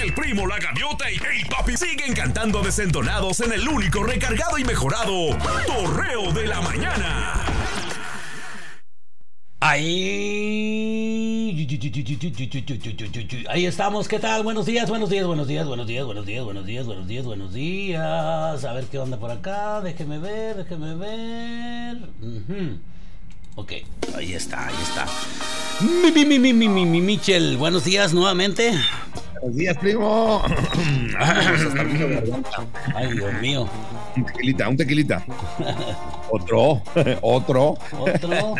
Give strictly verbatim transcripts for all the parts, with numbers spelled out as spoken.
El Primo, la Gaviota y el Papi siguen cantando desentonados en el único recargado y mejorado Torreo de la Mañana. Ahí, ahí estamos, ¿qué tal? Buenos días, buenos días, buenos días, buenos días, buenos días, buenos días, buenos días, buenos días. A ver qué onda por acá, déjeme ver, déjeme ver. Uh-huh. Ok, ahí está, ahí está. Mi, mi, mi, mi, mi, mi, mi, Michel, buenos días nuevamente. Buenos días, primo. Ay, Dios mío. Un tequilita, un tequilita. Otro, otro. Otro.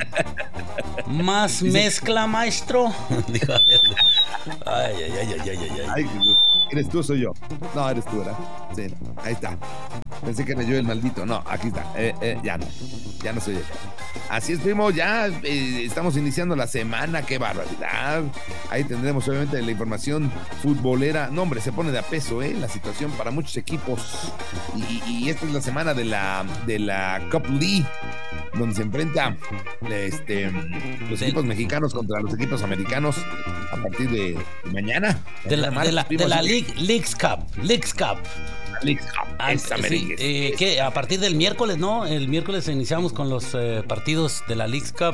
Más mezcla, maestro. Dijo, ay, ay, ay, ay, ay, ay. Ay, ¿eres tú o soy yo? No, eres tú, ¿verdad? Sí, ahí está. Pensé que era yo el maldito. No, aquí está. Eh, eh, ya no. Ya no soy yo. Así es, primo. Ya eh, estamos iniciando la semana. ¡Qué barbaridad! Ahí tendremos, obviamente, la información futbolera. No, hombre, se pone de a peso, ¿eh? La situación para muchos equipos. Y, y esta es la semana de la, de la Cup League, donde se enfrenta este, los equipos mexicanos contra los equipos americanos a partir de mañana. De la, de la, de la League, Leagues Cup. Leagues Cup. Leagues Cup. Ah, sí, eh, que a partir del miércoles, ¿no? El miércoles iniciamos con los eh, partidos de la Leagues Cup.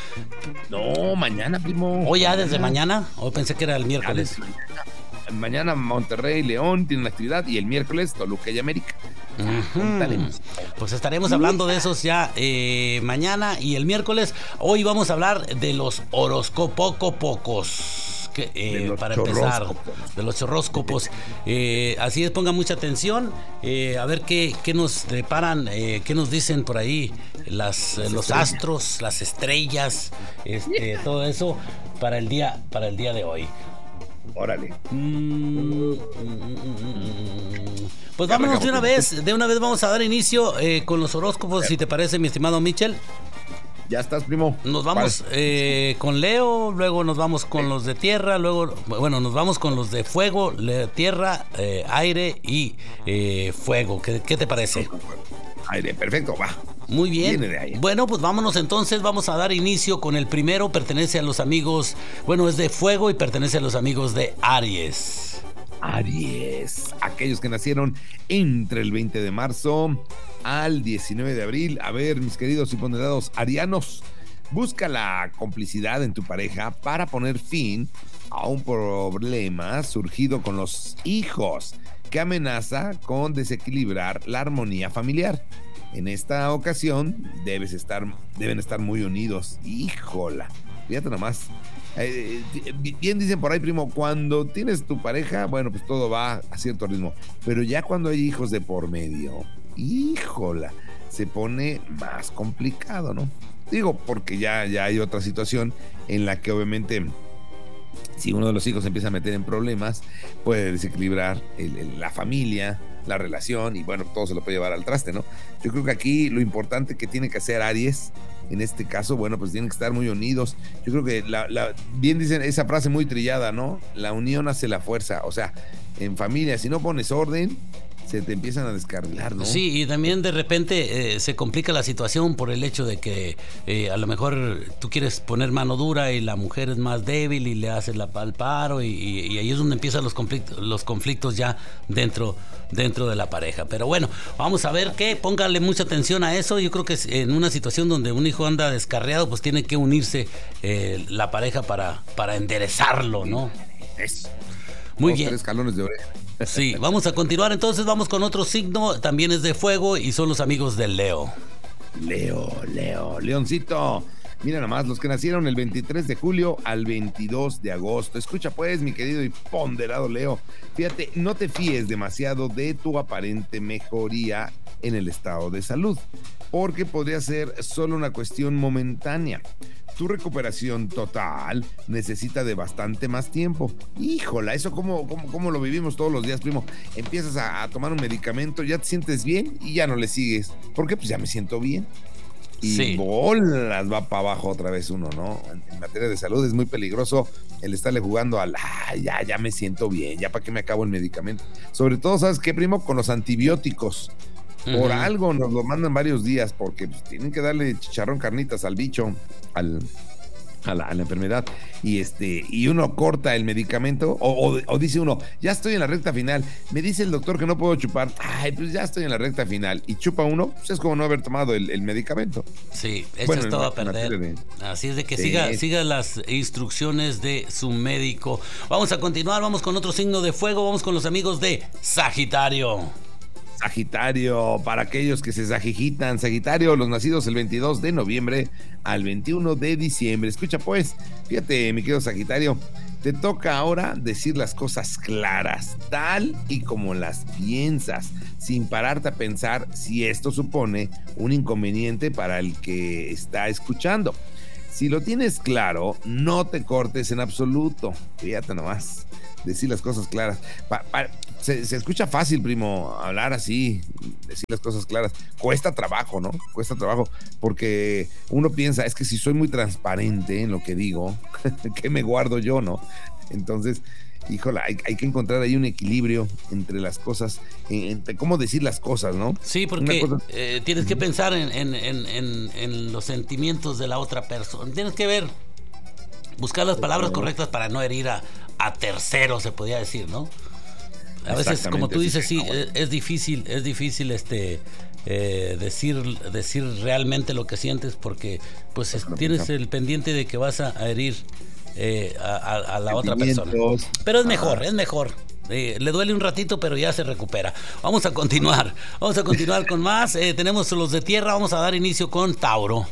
No, mañana, primo. ¿O ya desde mañana? ¿O pensé que era el miércoles? Mañana. mañana Monterrey y León tienen la actividad y el miércoles Toluca y América. Uh-huh. Pues estaremos hablando de esos ya eh, mañana y el miércoles. Hoy vamos a hablar de los horóscopos. Que, eh, para empezar, de los chorróscopos. Eh, así es, pongan mucha atención. Eh, a ver qué, qué nos deparan, eh, qué nos dicen por ahí las, las los astros, las estrellas, este, todo eso para el día, para el día de hoy. Órale. Mm, mm, mm, mm. Pues vámonos de una vez, de una vez vamos a dar inicio eh, con los horóscopos, si te parece, mi estimado Michel. Ya estás, primo. Nos vamos eh, con Leo, luego nos vamos con los de tierra, luego, bueno, nos vamos con los de fuego, le, tierra, eh, aire y eh, fuego. ¿Qué, ¿Qué te parece? Aire, perfecto, va. Muy bien. Bueno, pues vámonos entonces, vamos a dar inicio con el primero, pertenece a los amigos, bueno, es de fuego y pertenece a los amigos de Aries. Aries, aquellos que nacieron entre el veinte de marzo al diecinueve de abril. A ver, mis queridos y ponderados arianos, busca la complicidad en tu pareja para poner fin a un problema surgido con los hijos que amenaza con desequilibrar la armonía familiar. En esta ocasión debes estar, deben estar muy unidos. Híjola, fíjate nomás. Eh, bien dicen por ahí, primo, cuando tienes tu pareja, bueno, pues todo va a cierto ritmo, pero ya cuando hay hijos de por medio, híjola, se pone más complicado, ¿no? Digo, porque ya, ya hay otra situación en la que obviamente si uno de los hijos se empieza a meter en problemas, puede desequilibrar el, el, la familia, la relación, y bueno, todo se lo puede llevar al traste, ¿no? Yo creo que aquí lo importante que tiene que hacer Aries en este caso, bueno, pues tienen que estar muy unidos. Yo creo que, la, la, bien dicen esa frase muy trillada, ¿no? La unión hace la fuerza. O sea, en familia, si no pones orden, se te empiezan a descarrilar, ¿no? Sí, y también de repente eh, se complica la situación por el hecho de que eh, a lo mejor tú quieres poner mano dura y la mujer es más débil y le hace la, el paro y, y, y ahí es donde empiezan los conflictos, los conflictos ya dentro, dentro de la pareja. Pero bueno, vamos a ver qué, póngale mucha atención a eso. Yo creo que en una situación donde un hijo anda descarriado, pues tiene que unirse eh, la pareja para, para enderezarlo, ¿no? Eso. Muy Dos, bien. Tres escalones de oreja. Sí, vamos a continuar entonces, vamos con otro signo, también es de fuego y son los amigos del Leo. Leo, Leo, Leoncito. Mira nomás, los que nacieron el veintitrés de julio al veintidós de agosto. Escucha pues, mi querido y ponderado Leo. Fíjate, no te fíes demasiado de tu aparente mejoría en el estado de salud, porque podría ser solo una cuestión momentánea. Tu recuperación total necesita de bastante más tiempo. Híjola, eso cómo, cómo, cómo lo vivimos todos los días, primo. Empiezas a, a tomar un medicamento, ya te sientes bien y ya no le sigues. ¿Por qué? Pues ya me siento bien. Y sí, bolas, va para abajo otra vez uno, ¿no? En, en materia de salud es muy peligroso el estarle jugando al, ah, ya, ya me siento bien, ya para qué me acabo el medicamento. Sobre todo, ¿sabes qué, primo? Con los antibióticos. Por uh-huh. algo nos lo mandan varios días, porque pues, tienen que darle chicharrón, carnitas al bicho, al, A la, a la enfermedad y este y uno corta el medicamento o, o, o dice uno, ya estoy en la recta final, me dice el doctor que no puedo chupar, ay, pues ya estoy en la recta final y chupa uno, pues es como no haber tomado el, el medicamento. Sí, echas bueno, todo a perder. De... Así es de que sí. siga, siga las instrucciones de su médico. Vamos a continuar, vamos con otro signo de fuego, vamos con los amigos de Sagitario. Sagitario, para aquellos que se sajijitan, Sagitario, los nacidos el veintidós de noviembre al veintiuno de diciembre. Escucha pues, fíjate, mi querido Sagitario, te toca ahora decir las cosas claras, tal y como las piensas, sin pararte a pensar si esto supone un inconveniente para el que está escuchando. Si lo tienes claro, no te cortes en absoluto. Fíjate nomás, decir las cosas claras. Pa, pa, se, se escucha fácil, primo, hablar así, decir las cosas claras. Cuesta trabajo, ¿no? Cuesta trabajo, porque uno piensa, es que si soy muy transparente en lo que digo, ¿qué me guardo yo, no? Entonces, híjole, hay, hay que encontrar ahí un equilibrio entre las cosas, entre cómo decir las cosas, ¿no? Sí, porque cosa... eh, tienes que pensar en, en, en, en, en los sentimientos de la otra persona. Tienes que ver, buscar las palabras correctas para no herir a, a terceros, se podría decir, ¿no? A veces, como tú dices, sí, es, es difícil, es difícil este eh, decir, decir realmente lo que sientes, porque pues es, tienes el pendiente de que vas a, a herir Eh, a, a, a la otra persona. Pero es mejor, ah. es mejor. Eh, le duele un ratito, pero ya se recupera. Vamos a continuar. Vamos a continuar con más. Eh, tenemos los de tierra. Vamos a dar inicio con Tauro.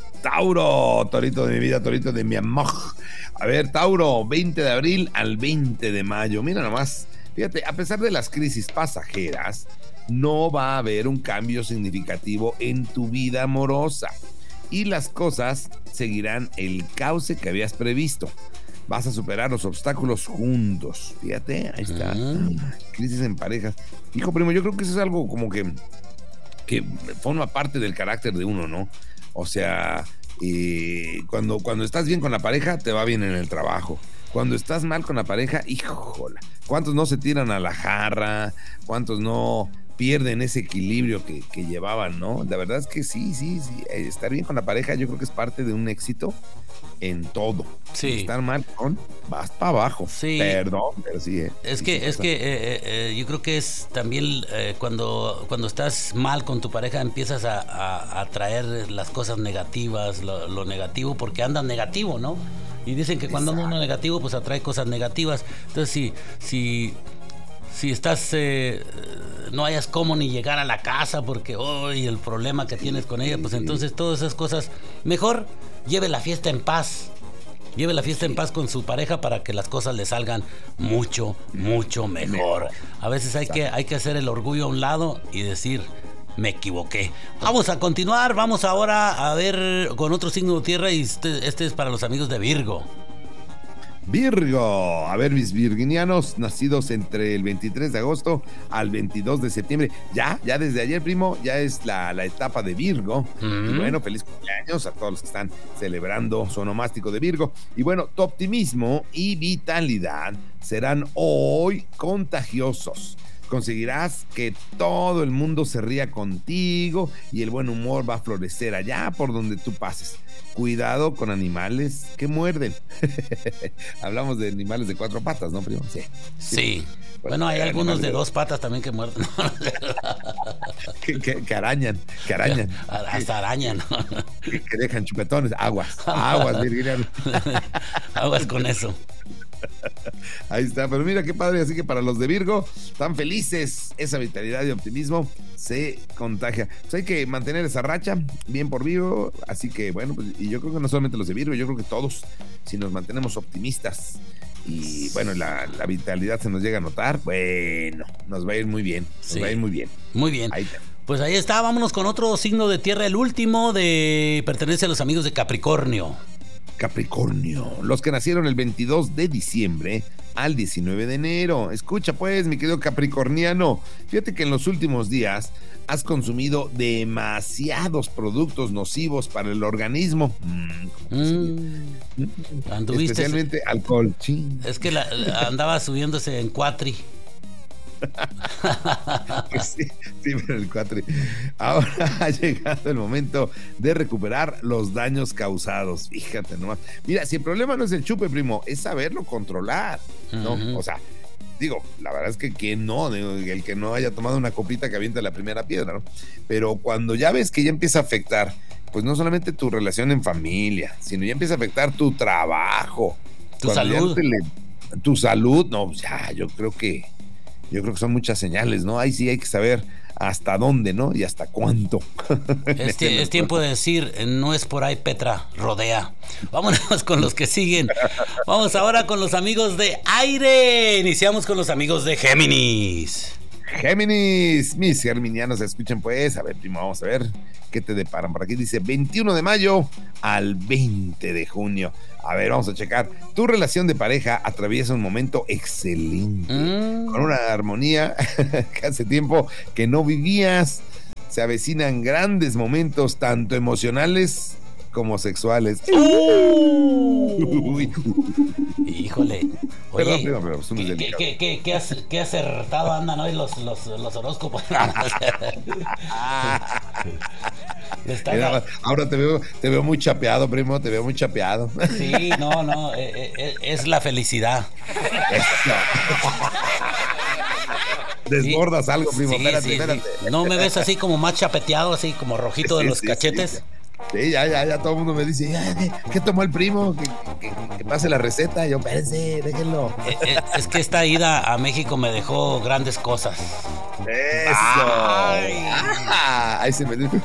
Tauro, torito de mi vida, torito de mi amor. A ver, Tauro, veinte de abril al veinte de mayo. Mira nomás. Fíjate, a pesar de las crisis pasajeras, no va a haber un cambio significativo en tu vida amorosa. Y las cosas seguirán el cauce que habías previsto. Vas a superar los obstáculos juntos. Fíjate, ahí está. Uh-huh. Crisis en parejas. Hijo primo, yo creo que eso es algo como que, que forma parte del carácter de uno, ¿no? O sea, eh, cuando, cuando estás bien con la pareja, te va bien en el trabajo. Cuando estás mal con la pareja, híjola, ¿cuántos no se tiran a la jarra? ¿Cuántos no pierden ese equilibrio que, que llevaban, ¿no? La verdad es que sí, sí, sí. Estar bien con la pareja yo creo que es parte de un éxito en todo. Sí. Estar mal con, vas para abajo. Sí. Perdón, pero sí. Eh. Es sí, que, sí, es que eh, eh, yo creo que es también eh, cuando, cuando estás mal con tu pareja empiezas a, a, a traer las cosas negativas, lo, lo negativo, porque andas negativo, ¿no? Y dicen que cuando anda uno negativo, pues atrae cosas negativas. Entonces, si, si, si estás... Eh, no hayas cómo ni llegar a la casa porque hoy oh, el problema que tienes con ella, pues entonces todas esas cosas, mejor lleve la fiesta en paz, lleve la fiesta en paz con su pareja para que las cosas le salgan mucho, mucho mejor. A veces hay que, hay que hacer el orgullo a un lado y decir, me equivoqué. Vamos a continuar, vamos ahora a ver con otro signo de tierra y este, este es para los amigos de Virgo. Virgo, a ver mis virginianos nacidos entre el veintitrés de agosto al veintidós de septiembre, ya, ya desde ayer, primo, ya es la, la etapa de Virgo. Mm-hmm. Y bueno, feliz cumpleaños a todos los que están celebrando su onomástico de Virgo. Y bueno, tu optimismo y vitalidad serán hoy contagiosos. Conseguirás que todo el mundo se ría contigo y el buen humor va a florecer allá por donde tú pases. Cuidado con animales que muerden. Hablamos de animales de cuatro patas, ¿no, primo? Sí. Sí. sí. Bueno, bueno, hay algunos de, de dos patas también que muerden. que, que, que arañan, que arañan. Hasta arañan. Que, que dejan chupetones. Aguas, aguas, Virginiano. Aguas con eso. Ahí está, pero mira qué padre, así que para los de Virgo, tan felices, esa vitalidad y optimismo se contagia. Pues hay que mantener esa racha, bien por Virgo, así que bueno, pues, y yo creo que no solamente los de Virgo, yo creo que todos, si nos mantenemos optimistas y bueno, la, la vitalidad se nos llega a notar, bueno, nos va a ir muy bien, nos sí. va a ir muy bien. Muy bien. Ahí está. Pues ahí está, vámonos con otro signo de tierra, el último de pertenece a los amigos de Capricornio. Capricornio, los que nacieron el veintidós de diciembre al diecinueve de enero. Escucha pues, mi querido capricorniano, fíjate que en los últimos días has consumido demasiados productos nocivos para el organismo. Mm, mm. Especialmente alcohol. Sí. Es que la, la andaba subiéndose en cuatri. sí, sí, pero el cuatri. Ahora ha llegado el momento de recuperar los daños causados. Fíjate nomás. Mira, si el problema no es el chupe, primo, es saberlo controlar, ¿no? Uh-huh. O sea, digo, la verdad es que quien no, el que no haya tomado una copita que avienta la primera piedra, ¿no? Pero cuando ya ves que ya empieza a afectar, pues no solamente tu relación en familia, sino ya empieza a afectar tu trabajo. Tu salud. Le, tu salud, no, ya, yo creo que, yo creo que son muchas señales, ¿no? Ahí sí hay que saber hasta dónde, ¿no? Y hasta cuánto. Es, t- es tiempo de decir, no es por ahí, Petra, rodea. Vámonos con los que siguen. Vamos ahora con los amigos de aire. Iniciamos con los amigos de Géminis. Géminis, mis germinianos, escuchen pues. A ver, primo, vamos a ver qué te deparan. Por aquí dice veintiuno de mayo al veinte de junio. A ver, vamos a checar. Tu relación de pareja atraviesa un momento excelente, mm. con una armonía que hace tiempo que no vivías. Se avecinan grandes momentos, tanto emocionales como sexuales. Uh. Híjole. Oye, perdón, primo, pero pues ¿qué, ¿qué, qué, qué, qué, has, qué acertado andan hoy los, los, los horóscopos? Mira, ahora te veo, te veo muy chapeado, primo, te veo muy chapeado. Sí, no, no, es, es la felicidad. Desbordas sí, algo, primo, sí, espérate, sí, espérate. Sí. No me ves así como más chapeteado, así como rojito sí, de los sí, cachetes. Sí. Sí, ya, ya, ya todo el mundo me dice, ¿qué, qué tomó el primo? Que, que, que pase la receta. Y yo, espérense, déjenlo. Es, es que esta ida a México me dejó grandes cosas. ¡Eso! Ay. Ah, ahí se me dijo.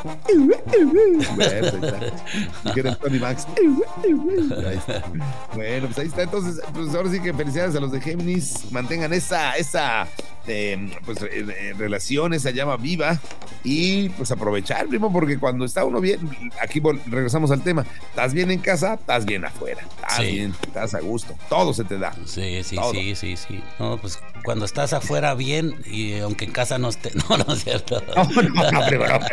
Bueno, el Tony Max. Ahí está. Bueno, pues ahí está. Entonces, pues ahora sí que felicidades a los de Géminis. Mantengan esa, esa eh, pues, eh, relación, esa llama viva. Y pues aprovechar, primo, porque cuando está uno bien, aquí regresamos al tema, estás bien en casa, estás bien afuera, estás sí. bien, estás a gusto, todo se te da. Sí, sí, todo. sí, sí, sí. No, pues cuando estás afuera bien y aunque en casa no esté, no, no es cierto. No, no, no, primo, no,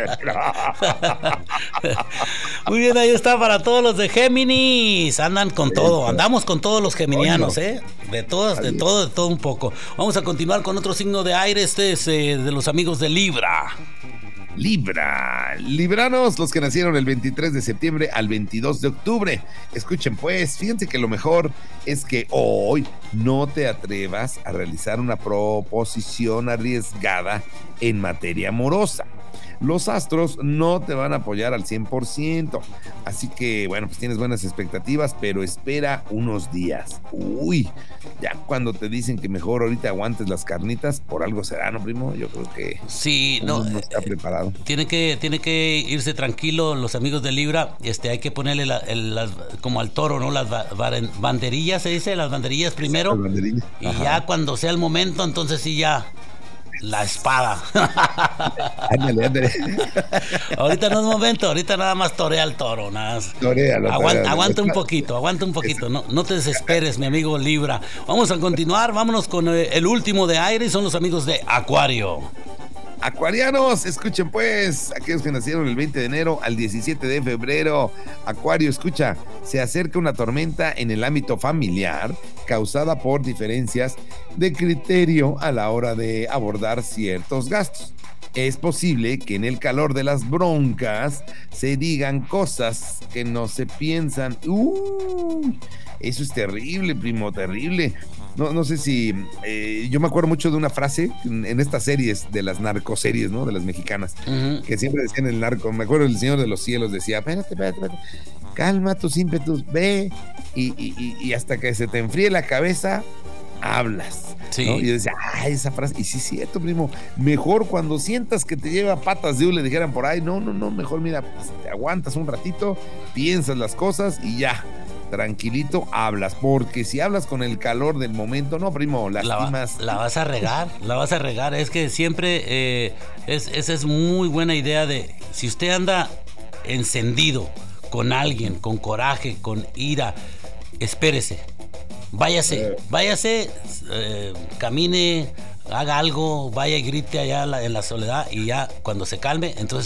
no. Muy bien, ahí está para todos los de Géminis, andan con sí, todo, andamos con todos los geminianos, ¿eh? De todos, de todo, de todo un poco. Vamos a continuar con otro signo de aire, este es eh, de los amigos de Libra. Libra, libranos, los que nacieron el veintitrés de septiembre al veintidós de octubre. Escuchen pues, fíjense que lo mejor es que hoy no te atrevas a realizar una proposición arriesgada en materia amorosa. Los astros no te van a apoyar al cien por ciento, así que bueno, pues tienes buenas expectativas, pero espera unos días. Uy, ya cuando te dicen que mejor ahorita aguantes las carnitas, por algo será, ¿no, primo? Yo creo que sí, no, no está preparado. Eh, tiene que, tiene que irse tranquilo los amigos de Libra, este, hay que ponerle la, el, las, como al toro, ¿no? Las ba, banderillas, se dice, las banderillas primero, las banderillas. Y ajá. Ya cuando sea el momento, entonces sí ya la espada. Ándale, ándale. Ahorita no es momento, ahorita nada más torea al toro, nada más. Toréalo, aguanta, toréalo. aguanta un poquito, aguanta un poquito, no, no te desesperes, mi amigo Libra. Vamos a continuar, vámonos con el último de aire, y son los amigos de Acuario. Acuarianos, escuchen pues, aquellos que nacieron el veinte de enero al diecisiete de febrero. Acuario, escucha, se acerca una tormenta en el ámbito familiar causada por diferencias de criterio a la hora de abordar ciertos gastos. Es posible que en el calor de las broncas se digan cosas que no se piensan. ¡Uy! Eso es terrible, primo, terrible. No, no sé si... Eh, yo me acuerdo mucho de una frase en, en estas series, de las narcoseries, ¿no? De las mexicanas, uh-huh. que siempre decían el narco. Me acuerdo el Señor de los Cielos decía, espérate, espérate, espérate, calma tus ímpetus, ve, y, y, y hasta que se te enfríe la cabeza, hablas. Sí. ¿No? Y yo decía, ay, esa frase, y sí es cierto, primo, mejor cuando sientas que te lleva patas de hule, dijeran por ahí, no, no, no, mejor mira, pues, te aguantas un ratito, piensas las cosas y ya. Tranquilito hablas, porque si hablas con el calor del momento, no, primo, lastimas. La, la vas a regar, la vas a regar. Es que siempre, eh, es, esa es muy buena idea de, si usted anda encendido con alguien, con coraje, con ira, espérese, váyase, eh. váyase, eh, camine, haga algo, vaya y grite allá en la soledad y ya cuando se calme, entonces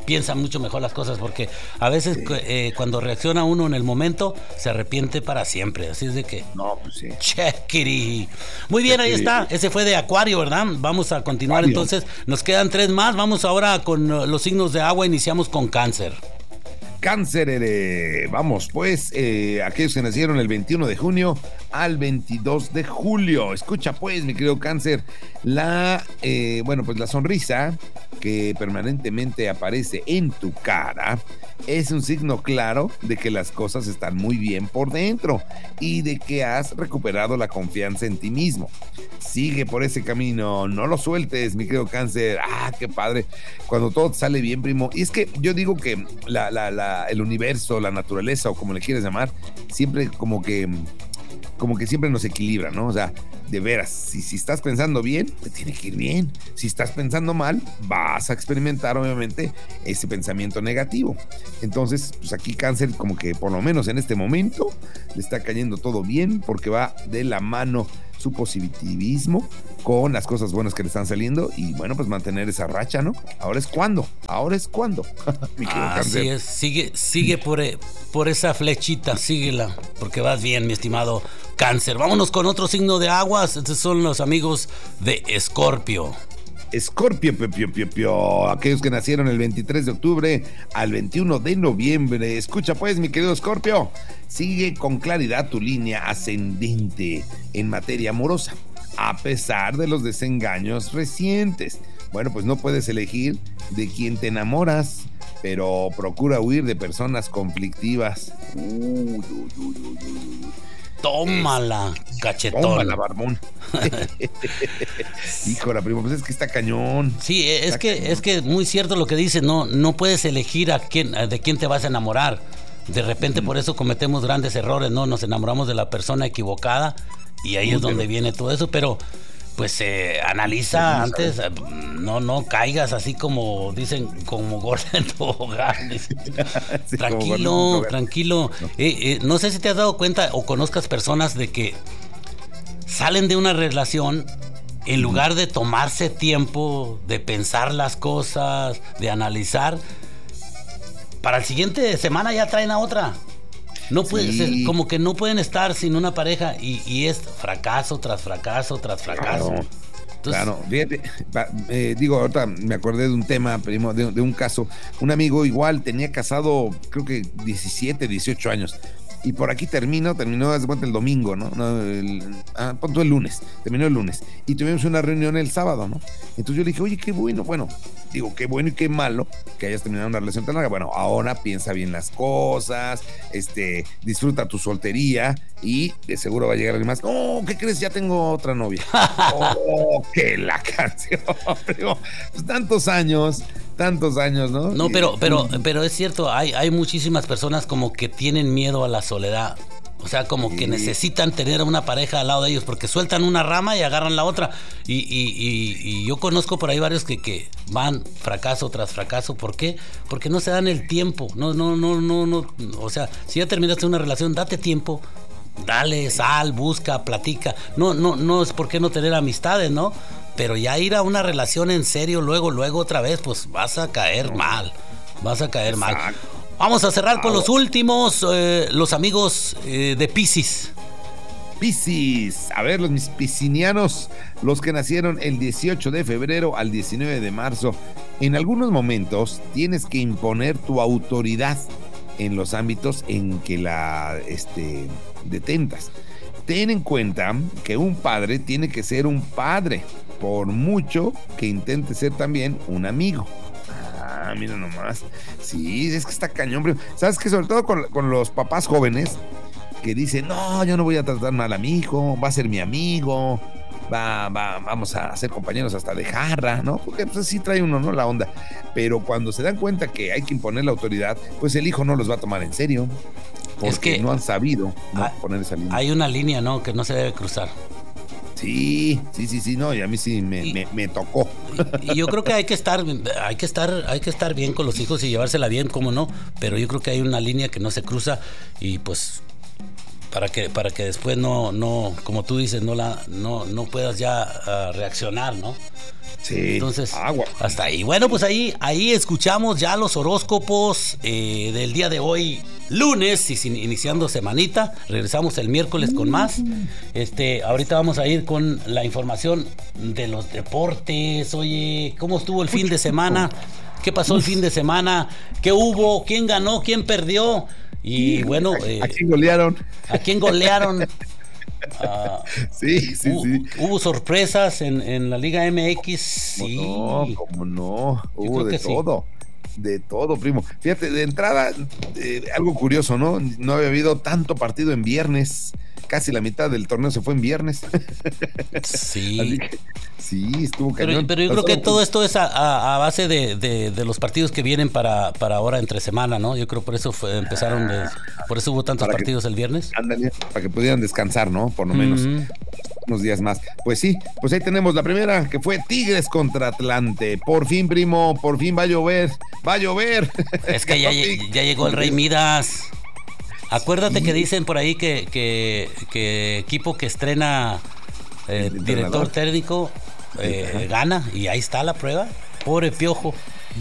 piensa mucho mejor las cosas, porque a veces sí. eh, cuando reacciona uno en el momento se arrepiente para siempre, así es de que no, pues sí. Chequiri. Muy bien, ahí está, ese fue de Acuario, ¿verdad? Vamos a continuar. Acuario. Entonces, nos quedan tres más, vamos ahora con los signos de agua, iniciamos con Cáncer. Cáncer, eh, vamos pues, eh, aquellos que nacieron el veintiuno de junio al veintidós de julio. Escucha pues, mi querido Cáncer, la, eh, bueno, pues la sonrisa que permanentemente aparece en tu cara es un signo claro de que las cosas están muy bien por dentro y de que has recuperado la confianza en ti mismo. Sigue por ese camino, no lo sueltes, mi querido Cáncer. Ah, qué padre, cuando todo te sale bien, primo. Y es que yo digo que la, la, la, el universo, la naturaleza, o como le quieres llamar, siempre como que, como que siempre nos equilibra, ¿no? O sea, de veras, si, si estás pensando bien, te tiene que ir bien. Si estás pensando mal, vas a experimentar, obviamente, ese pensamiento negativo. Entonces, pues aquí Cáncer, como que por lo menos en este momento, le está cayendo todo bien, porque va de la mano su positivismo con las cosas buenas que le están saliendo y bueno, pues mantener esa racha, ¿no? Ahora es cuando, ahora es cuando. Así es, sigue, sigue por, por esa flechita, síguela, porque vas bien, mi estimado Cáncer. Vámonos con otro signo de aguas, estos son los amigos de Escorpio. Escorpio, pio, pio, pio, pio. Aquellos que nacieron el veintitrés de octubre al veintiuno de noviembre. Escucha pues, mi querido Escorpio, sigue con claridad tu línea ascendente en materia amorosa, a pesar de los desengaños recientes. Bueno, pues no puedes elegir de quién te enamoras, pero procura huir de personas conflictivas. Uy, uy, uy, uy, uy. Tómala, es, cachetón. Tómala, barbón. Híjole, primo, pues es que está cañón. Sí, es está que cañón. es que muy cierto lo que dice, no, no puedes elegir a quién, de quién te vas a enamorar. De repente mm. por eso cometemos grandes errores, ¿no? Nos enamoramos de la persona equivocada y ahí Muy es donde bien. viene todo eso, pero pues eh, analiza sí, antes, sabes. no no caigas así como dicen, como gorda en tobogán. sí, tranquilo, tranquilo. No. Eh, eh, no sé si te has dado cuenta o conozcas personas de que salen de una relación en lugar de tomarse tiempo, de pensar las cosas, de analizar, para el siguiente semana ya traen a otra. No puede sí. ser, como que no pueden estar sin una pareja y, y es fracaso tras fracaso tras fracaso. Claro, Entonces, claro. Fíjate, eh, digo, ahorita me acordé de un tema, primo, de, de un caso. Un amigo igual tenía casado, creo que diecisiete, dieciocho años. Y por aquí terminó, terminó, haz de cuenta, el domingo, ¿no? no el, ah, punto el lunes, terminó el lunes. Y tuvimos una reunión el sábado, ¿no? Entonces yo le dije, oye, qué bueno, bueno, digo, qué bueno y qué malo que hayas terminado una relación tan larga. Bueno, ahora piensa bien las cosas, este, disfruta tu soltería y de seguro va a llegar alguien más. No, ¿qué crees? Ya tengo otra novia. Oh, que la canción, pero, pues tantos años, tantos años, ¿no? No, pero, pero, pero es cierto, hay, hay muchísimas personas como que tienen miedo a la soledad. O sea, como sí. que necesitan tener a una pareja al lado de ellos porque sueltan una rama y agarran la otra. Y, y, y, y yo conozco por ahí varios que, que van fracaso tras fracaso. ¿Por qué? Porque no se dan el tiempo. No, no, no, no, no. O sea, si ya terminaste una relación, date tiempo. Dale, sal, busca, platica. No, no, no es por qué no tener amistades, ¿no? Pero ya ir a una relación en serio, luego, luego otra vez, pues vas a caer mal. Vas a caer Exacto. mal. Vamos a cerrar con los últimos, eh, los amigos eh, de Piscis. Piscis, a ver, los mis piscinianos, los que nacieron el dieciocho de febrero al diecinueve de marzo. En algunos momentos tienes que imponer tu autoridad en los ámbitos en que la este, detentas. Ten en cuenta que un padre tiene que ser un padre, por mucho que intente ser también un amigo. Ah, mira nomás. Sí, es que está cañón, pero sabes que sobre todo con, con los papás jóvenes que dicen, no, yo no voy a tratar mal a mi hijo, va a ser mi amigo, va, va, vamos a ser compañeros hasta de jarra, ¿no? Porque pues sí trae uno, ¿no? La onda. Pero cuando se dan cuenta que hay que imponer la autoridad, pues el hijo no los va a tomar en serio. Porque es que no han sabido ¿no? hay, poner esa línea. Hay una línea, ¿no? Que no se debe cruzar. Sí, sí, sí, sí, no, y a mí sí me, y, me, me tocó. Y, y yo creo que hay que estar, hay que estar, hay que estar bien con los hijos y llevársela bien, cómo no, pero yo creo que hay una línea que no se cruza y pues para que para que después no no como tú dices no la no no puedas ya uh, reaccionar, ¿no? Sí. Entonces, agua. Hasta ahí. Bueno, pues ahí ahí escuchamos ya los horóscopos eh, del día de hoy, lunes, y sin, iniciando semanita. Regresamos el miércoles con más. Este, ahorita vamos a ir con la información de los deportes. Oye, ¿cómo estuvo el fin de semana? ¿Qué pasó el fin de semana? ¿Qué hubo? ¿Quién ganó? ¿Quién perdió? Y bueno, ¿A, eh, ¿a quién golearon? ¿A quién golearon? Uh, sí, sí, hubo, sí. Hubo sorpresas en, en la Liga M X. Sí. No, como no. Hubo de todo. Sí. De todo, primo. Fíjate, de entrada, eh, algo curioso, ¿no? No había habido tanto partido en viernes. Casi la mitad del torneo se fue en viernes. Sí. Así que, sí, estuvo Pero, cañón. pero yo creo que todo esto es a, a, a base de, de, de los partidos que vienen para, para ahora entre semana, ¿no? Yo creo por eso fue, empezaron, de, por eso hubo tantos partidos que, el viernes. Ándale, para que pudieran descansar, ¿no? Por lo menos mm-hmm. unos días más. Pues sí, pues ahí tenemos la primera, que fue Tigres contra Atlante. Por fin, primo, por fin va a llover, va a llover. Es que ya, ya llegó el Rey Midas. Acuérdate sí. que dicen por ahí que, que, que equipo que estrena eh, director técnico eh, gana, y ahí está la prueba. Pobre Piojo.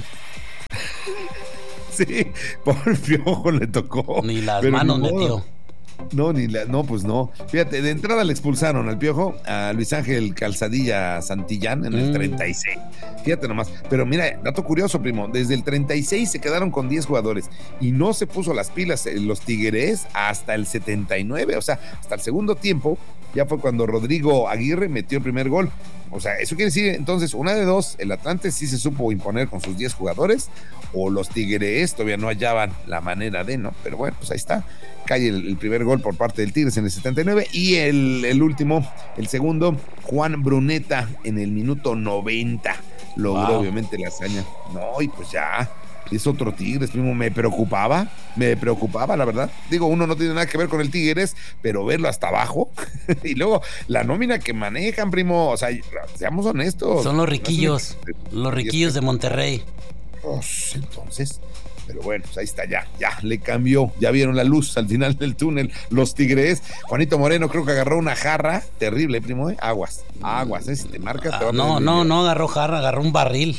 Sí, pobre Piojo le tocó. Ni las manos ni metió. No, ni la, no, pues no. Fíjate, de entrada le expulsaron al Piojo, a Luis Ángel Calzadilla Santillán en el mm. treinta y seis. Fíjate nomás. Pero mira, dato curioso, primo. Desde el treinta y seis se quedaron con diez jugadores y no se puso las pilas los Tigres hasta el setenta y nueve. O sea, hasta el segundo tiempo ya fue cuando Rodrigo Aguirre metió el primer gol. O sea, eso quiere decir, entonces, una de dos, el Atlante sí se supo imponer con sus diez jugadores, o los Tigres todavía no hallaban la manera de, ¿no? Pero bueno, pues ahí está. Cae el, el primer gol por parte del Tigres en el setenta y nueve, y el, el último, el segundo, Juan Bruneta en el minuto noventa. Logró wow. obviamente la hazaña. No, y pues ya, es otro Tigres, primo. Me preocupaba, me preocupaba, la verdad. Digo, uno no tiene nada que ver con el Tigres, pero verlo hasta abajo, y luego la nómina que manejan, primo, o sea, seamos honestos. Son los riquillos, los riquillos de Monterrey. Pues, entonces, pero bueno, pues ahí está, ya, ya le cambió, ya vieron la luz al final del túnel, los Tigres. Juanito Moreno creo que agarró una jarra, terrible, primo, ¿eh? Aguas, aguas, ¿eh? Si te marca, te va ah, No, no, no agarró jarra, agarró un barril.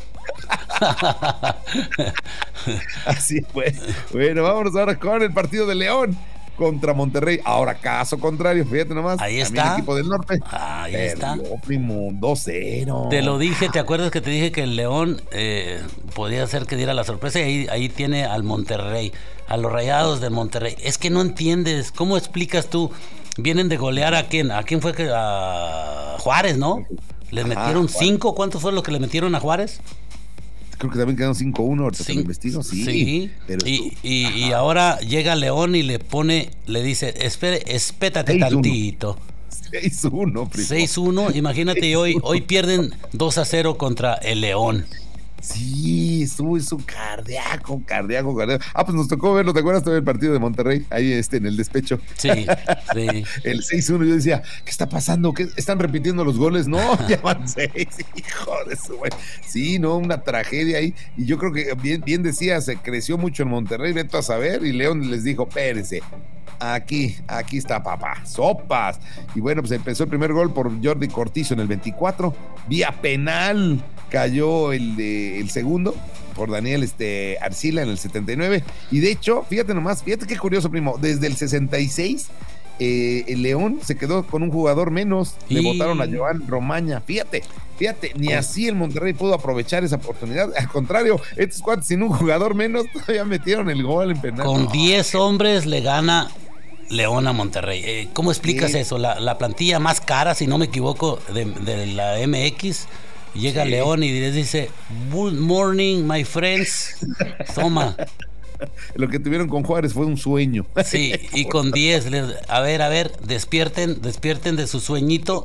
Así fue. Bueno, vámonos ahora con el partido de León contra Monterrey. Ahora, caso contrario, fíjate nomás. Ahí está. El equipo del norte. Ahí perdió, está. Primo, dos cero. Te lo dije, ¿te acuerdas que te dije que el León eh, podía ser que diera la sorpresa? Y ahí, ahí tiene al Monterrey, a los Rayados de Monterrey. Es que no entiendes, ¿cómo explicas tú? Vienen de golear a quién, a quién fue que a Juárez, ¿no? Les Ajá, metieron cinco, ¿cuánto fue lo que le metieron a Juárez? Creo que también quedaron cinco uno, ahorita se lo investigo, sí. Sí, pero y, y, y ahora llega León y le pone, le dice, espere, espétate seis tantito. seis uno, primo. seis uno, imagínate, seis uno. hoy hoy pierden dos a cero contra el León. Sí, estuvo eso cardíaco, cardíaco, cardíaco. Ah, pues nos tocó verlo, ¿te acuerdas todo el partido de Monterrey? Ahí este, en el despecho. Sí, sí. El seis uno, yo decía, ¿qué está pasando? ¿Qué están repitiendo los goles? No, ya van seis, hijo de su güey. Sí, no, una tragedia ahí. Y yo creo que bien, bien decía, se creció mucho en Monterrey, vete a saber, y León les dijo, espérense. Aquí, aquí está papá, sopas. Y bueno, pues empezó el primer gol por Jordi Cortizo en el veinticuatro, vía penal cayó el, de, el segundo por Daniel este, Arcila en el setenta y nueve, y de hecho, fíjate nomás, fíjate qué curioso, primo, desde el sesenta y seis eh, el León se quedó con un jugador menos, y... le votaron a Joan Romaña, fíjate, fíjate, ni oh. así el Monterrey pudo aprovechar esa oportunidad, al contrario, estos cuates sin un jugador menos todavía metieron el gol en penal. Con diez no. hombres le gana León a Monterrey. Eh, ¿Cómo explicas sí. eso? La, la plantilla más cara, si no me equivoco, de, de la M X, llega sí. León y les dice, good morning, my friends. Toma. Lo que tuvieron con Juárez fue un sueño. Sí, y con diez, a ver, a ver, despierten, despierten de su sueñito.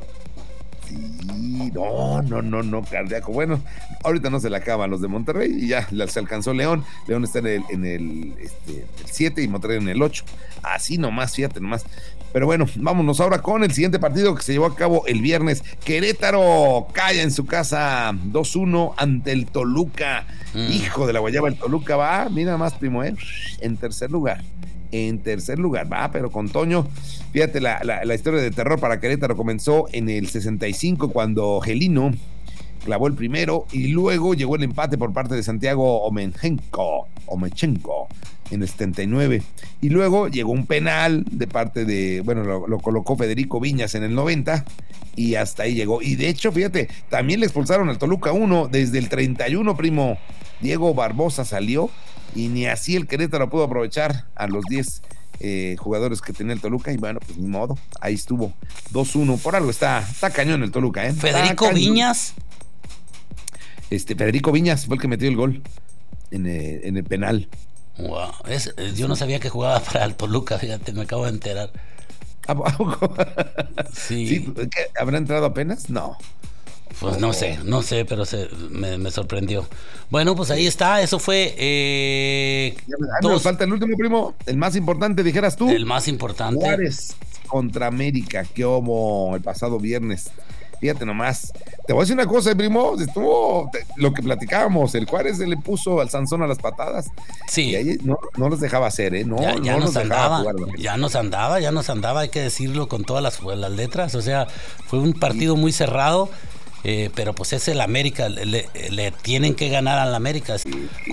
Sí, no, no, no, no, cardíaco. Bueno, ahorita no se le acaban los de Monterrey y ya se alcanzó León. León está en el en el este, siete y Monterrey en el ocho. Así nomás, fíjate nomás. Pero bueno, vámonos ahora con el siguiente partido que se llevó a cabo el viernes. Querétaro cae en su casa dos uno ante el Toluca. Mm. Hijo de la guayaba, el Toluca va, mira más, primo, ¿eh? En tercer lugar. en tercer lugar. Va, pero con Toño, fíjate, la, la, la historia de terror para Querétaro comenzó en el sesenta y cinco cuando Gelino clavó el primero y luego llegó el empate por parte de Santiago Omenchenko, Omechenko en el setenta y nueve, y luego llegó un penal de parte de, bueno, lo, lo colocó Federico Viñas en el noventa y hasta ahí llegó. Y de hecho, fíjate, también le expulsaron al Toluca uno desde el treinta y uno, primo. Diego Barbosa salió y ni así el Querétaro pudo aprovechar a los diez eh, jugadores que tenía el Toluca y bueno, pues ni modo, ahí estuvo dos uno. Por algo está, está cañón el Toluca, ¿eh? Federico Viñas. Este, Federico Viñas fue el que metió el gol en el, en el penal. Wow, es, yo no sabía que jugaba para el Toluca, fíjate, me acabo de enterar. ¿A poco? Sí. ¿Sí? ¿Habrá entrado apenas? No. Pues no sé, no sé, pero se, me, me sorprendió. Bueno, pues ahí está, eso fue... Eh, ya me, nos falta el último, primo, el más importante, dijeras tú. El más importante. Juárez contra América, que hubo el pasado viernes. Fíjate nomás, te voy a decir una cosa, primo, estuvo te, lo que platicábamos, el Juárez se le puso al Sansón a las patadas. Sí. Y ahí no, no los dejaba hacer, ¿eh? No, ya, ya no nos los andaba, jugar, ya nos andaba, ya nos andaba, hay que decirlo con todas las, las letras, o sea, fue un partido muy cerrado, eh, pero pues es el América, le, le tienen que ganar al América.